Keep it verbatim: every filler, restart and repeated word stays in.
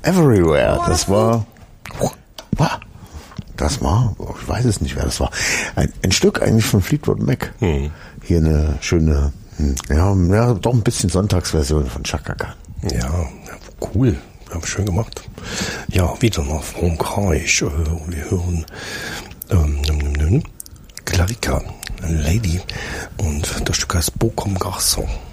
Everywhere. Das war, das war, ich weiß es nicht, wer das war. Ein, ein Stück eigentlich von Fleetwood Mac. Hm. Hier eine schöne, ja, ja, doch ein bisschen Sonntagsversion von Chaka Khan. Ja, cool. Ja, schön gemacht. Ja, wieder nach Frankreich. Wir hören ähm, Clarica, Lady, und das Stück heißt Beau comme Garçon.